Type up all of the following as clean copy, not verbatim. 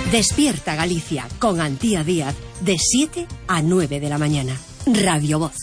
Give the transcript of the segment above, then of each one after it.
Despierta Galicia con Antía Díaz de 7 a 9 de la mañana. Radio Voz.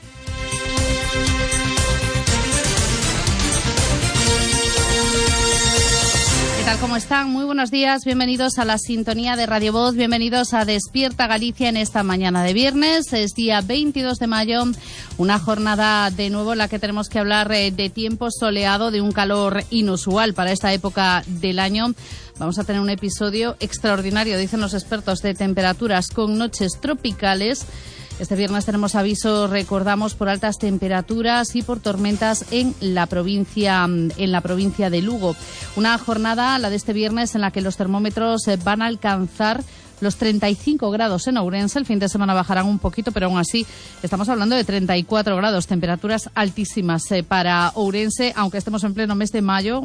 ¿Qué tal? ¿Cómo están? Muy buenos días, bienvenidos a la sintonía de Radio Voz, bienvenidos a Despierta Galicia en esta mañana de viernes. Es día 22 de mayo, una jornada de nuevo en la que tenemos que hablar de tiempo soleado, de un calor inusual para esta época del año. Vamos a tener un episodio extraordinario, dicen los expertos, de temperaturas con noches tropicales. Este viernes tenemos avisos, recordamos, por altas temperaturas y por tormentas en la provincia de Lugo. Una jornada, la de este viernes, en la que los termómetros van a alcanzar los 35 grados en Ourense. El fin de semana bajarán un poquito, pero aún así estamos hablando de 34 grados, temperaturas altísimas para Ourense, aunque estemos en pleno mes de mayo.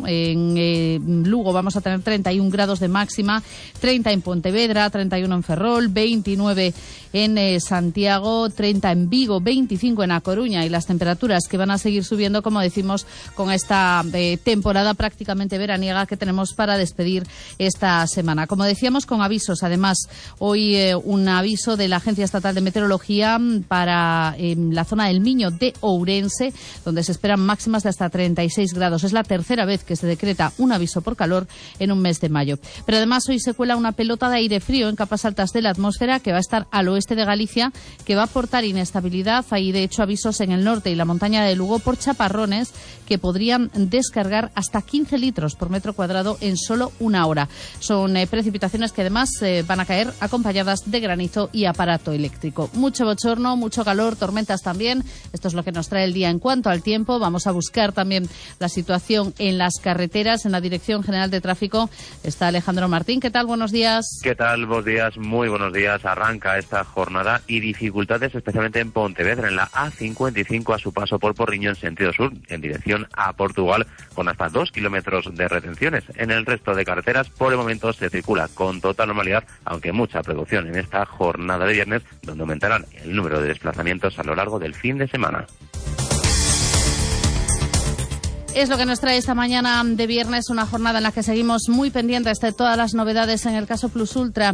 En Lugo vamos a tener 31 grados de máxima, 30 en Pontevedra, 31 en Ferrol, 29 en Santiago, 30 en Vigo, 25 en A Coruña, y las temperaturas que van a seguir subiendo, como decimos, con esta temporada prácticamente veraniega que tenemos para despedir esta semana. Como decíamos, con avisos, además, hoy un aviso de la Agencia Estatal de Meteorología para la zona del Miño de Ourense, donde se esperan máximas de hasta 36 grados. Es la tercera vez que se decreta un aviso por calor en un mes de mayo. Pero además hoy se cuela una pelota de aire frío en capas altas de la atmósfera que va a estar al oeste de Galicia, que va a aportar inestabilidad. Hay de hecho avisos en el norte y la montaña de Lugo por chaparrones que podrían descargar hasta 15 litros por metro cuadrado en solo una hora. Son precipitaciones que además van a caer acompañadas de granizo y aparato eléctrico. Mucho bochorno, mucho calor, tormentas también. Esto es lo que nos trae el día en cuanto al tiempo. Vamos a buscar también la situación en las carreteras. En la Dirección General de Tráfico está Alejandro Martín. ¿Qué tal? Buenos días. ¿Qué tal? Buenos días, muy buenos días. Arranca esta jornada y dificultades especialmente en Pontevedra, en la A55 a su paso por Porriño en sentido sur, en dirección a Portugal, con hasta 2 kilómetros de retenciones. En el resto de carreteras, por el momento, se circula con total normalidad, aunque mucha precaución en esta jornada de viernes, donde aumentarán el número de desplazamientos a lo largo del fin de semana. Es lo que nos trae esta mañana de viernes, una jornada en la que seguimos muy pendientes de todas las novedades en el caso Plus Ultra,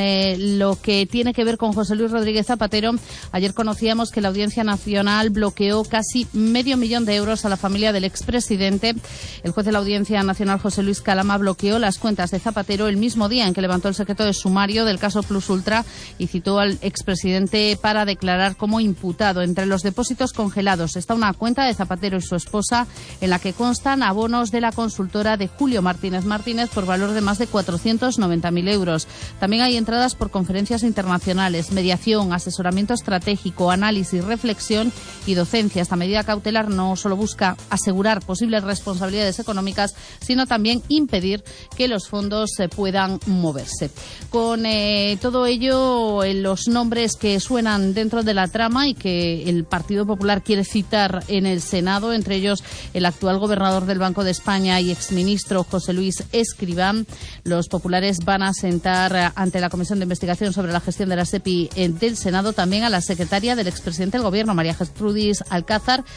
en lo que tiene que ver con José Luis Rodríguez Zapatero. Ayer conocíamos que la Audiencia Nacional bloqueó casi $500,000 euros a la familia del expresidente. El juez de la Audiencia Nacional, José Luis Calama, bloqueó las cuentas de Zapatero el mismo día en que levantó el secreto de sumario del caso Plus Ultra y citó al expresidente para declarar como imputado. Entre los depósitos congelados está una cuenta de Zapatero y su esposa en la que constan abonos de la consultora de Julio Martínez por valor de más de 490.000 euros. También hay entradas por conferencias internacionales, mediación, asesoramiento estratégico, análisis, reflexión y docencia. Esta medida cautelar no solo busca asegurar posibles responsabilidades económicas, sino también impedir que los fondos puedan moverse. Con todo ello, los nombres que suenan dentro de la trama y que el Partido Popular quiere citar en el Senado, entre ellos el actual gobernador del Banco de España y exministro José Luis Escrivá. Los populares van a sentar ante la Comisión de Investigación sobre la gestión de la SEPI del Senado también a la secretaria del expresidente del Gobierno, María Gertrudis Alcázar,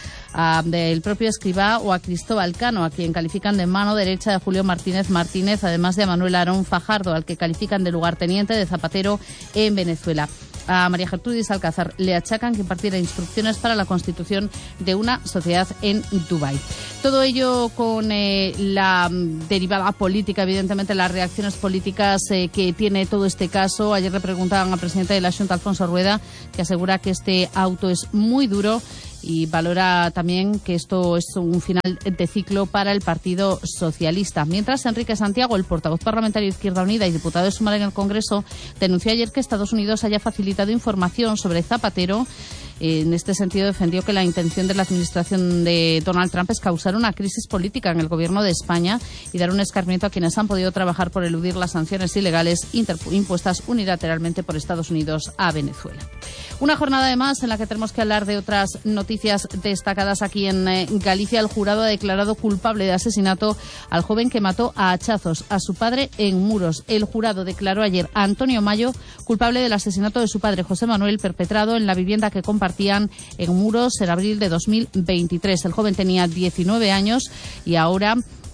del propio Escrivá, o a Cristóbal Cano, a quien califican de mano derecha de Julio Martínez, además de a Manuel Aarón Fajardo, al que califican de lugarteniente de Zapatero en Venezuela. A María Gertrudis Alcázar le achacan que impartiera instrucciones para la constitución de una sociedad en Dubái. Todo ello con la derivada política, evidentemente las reacciones políticas que tiene todo este caso. Ayer le preguntaban al presidente de la Xunta, Alfonso Rueda, que asegura que este auto es muy duro y valora también que esto es un final de ciclo para el Partido Socialista. Mientras, Enrique Santiago, el portavoz parlamentario de Izquierda Unida y diputado de Sumar en el Congreso, denunció ayer que Estados Unidos haya facilitado información sobre Zapatero. En este sentido, defendió que la intención de la administración de Donald Trump es causar una crisis política en el gobierno de España y dar un escarmiento a quienes han podido trabajar por eludir las sanciones ilegales impuestas unilateralmente por Estados Unidos a Venezuela. Una jornada además en la que tenemos que hablar de otras noticias destacadas aquí en Galicia. El jurado ha declarado culpable de asesinato al joven que mató a hachazos a su padre en Muros. El jurado declaró ayer a Antonio Mayo culpable del asesinato de su padre José Manuel, perpetrado en la vivienda que compartían en Muros en abril de 2023. El joven tenía 19 años y ahora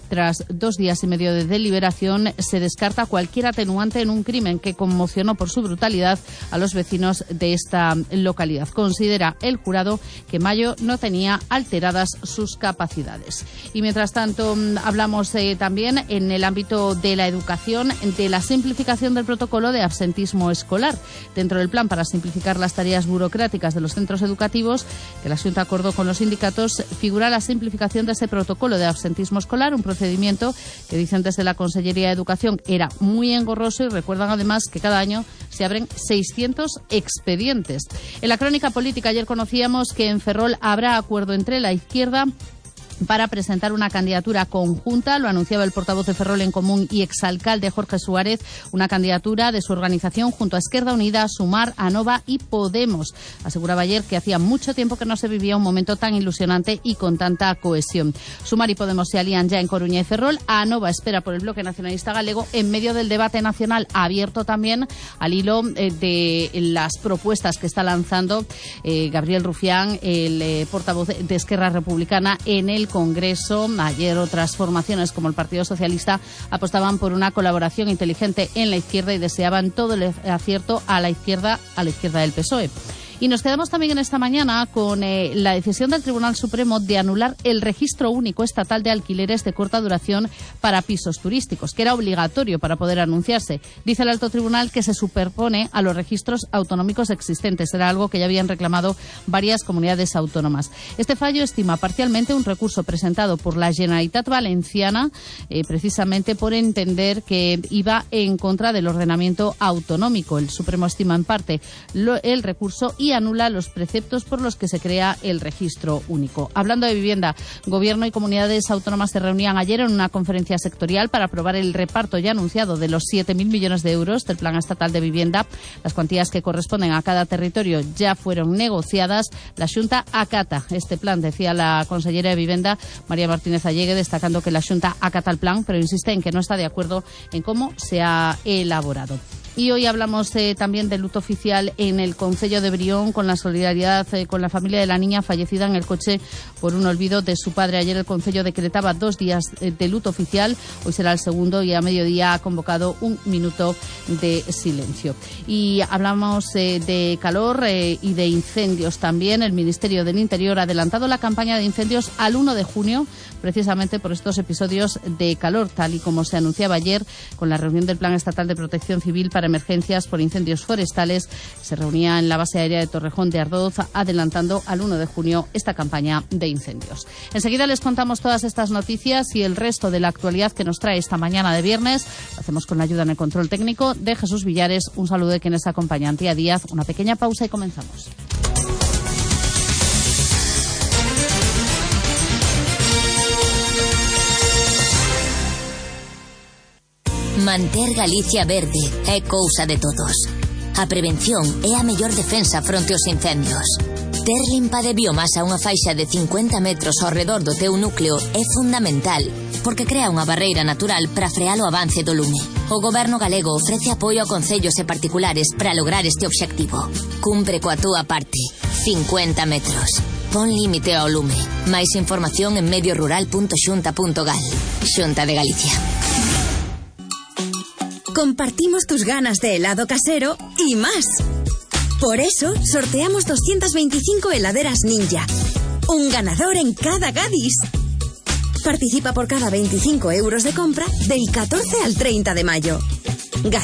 Tras 2 días y medio de deliberación, se descarta cualquier atenuante en un crimen que conmocionó por su brutalidad a los vecinos de esta localidad. Considera el jurado que Mayo no tenía alteradas sus capacidades. Y mientras tanto, hablamos también en el ámbito de la educación de la simplificación del protocolo de absentismo escolar. Dentro del plan para simplificar las tareas burocráticas de los centros educativos, que la Xunta acordó con los sindicatos, figura la simplificación de ese protocolo de absentismo escolar, un procedimiento que dicen desde la Consellería de Educación era muy engorroso, y recuerdan además que cada año se abren 600 expedientes. En la crónica política ayer conocíamos que en Ferrol habrá acuerdo entre la izquierda para presentar una candidatura conjunta. Lo anunciaba el portavoz de Ferrol en Común y exalcalde Jorge Suárez, una candidatura de su organización junto a Esquerda Unida, Sumar, Anova y Podemos. Aseguraba ayer que hacía mucho tiempo que no se vivía un momento tan ilusionante y con tanta cohesión. Sumar y Podemos se alían ya en Coruña y Ferrol. Anova espera por el bloque nacionalista galego en medio del debate nacional abierto también al hilo de las propuestas que está lanzando Gabriel Rufián, el portavoz de Esquerra Republicana, en el Congreso. Ayer otras formaciones como el Partido Socialista apostaban por una colaboración inteligente en la izquierda y deseaban todo el acierto a la izquierda del PSOE. Y nos quedamos también en esta mañana con la decisión del Tribunal Supremo de anular el registro único estatal de alquileres de corta duración para pisos turísticos, que era obligatorio para poder anunciarse. Dice el alto tribunal que se superpone a los registros autonómicos existentes. Era algo que ya habían reclamado varias comunidades autónomas. Este fallo estima parcialmente un recurso presentado por la Generalitat Valenciana, precisamente por entender que iba en contra del ordenamiento autonómico. El Supremo estima en parte el recurso y anula los preceptos por los que se crea el registro único. Hablando de vivienda, Gobierno y comunidades autónomas se reunían ayer en una conferencia sectorial para aprobar el reparto ya anunciado de los 7.000 millones de euros del Plan Estatal de Vivienda. Las cuantías que corresponden a cada territorio ya fueron negociadas. La Xunta acata este plan, decía la consellera de Vivienda, María Martínez Allegue, destacando que la Xunta acata el plan, pero insiste en que no está de acuerdo en cómo se ha elaborado. Y hoy hablamos también del luto oficial en el concello de Brión, con la solidaridad con la familia de la niña fallecida en el coche por un olvido de su padre. Ayer el concello decretaba 2 días de luto oficial, hoy será el segundo, y a mediodía ha convocado 1 minuto de silencio. Y hablamos de calor y de incendios también. El Ministerio del Interior ha adelantado la campaña de incendios al 1 de junio, precisamente por estos episodios de calor, tal y como se anunciaba ayer con la reunión del Plan Estatal de Protección Civil para emergencias por incendios forestales. Se reunía en la base aérea de Torrejón de Ardoz, adelantando al 1 de junio esta campaña de incendios. Enseguida les contamos todas estas noticias y el resto de la actualidad que nos trae esta mañana de viernes. Lo hacemos con la ayuda en el control técnico de Jesús Villares. Un saludo de quienes acompañan, Tía Díaz. Una pequeña pausa y comenzamos. Manter Galicia verde é cousa de todos. A prevención é a mellor defensa fronte aos incendios. Ter limpa de biomasa unha faixa de 50 metros ao redor do teu núcleo é fundamental, porque crea unha barreira natural para frear o avance do lume. O Goberno galego ofrece apoio a concellos e particulares para lograr este obxectivo. Cumpre coa túa parte. 50 metros. Pon límite ao lume. Máis información en mediorural.xunta.gal. Xunta de Galicia. Compartimos tus ganas de helado casero y más. Por eso, sorteamos 225 heladeras Ninja. Un ganador en cada Gadis. Participa por cada 25 euros de compra del 14 al 30 de mayo.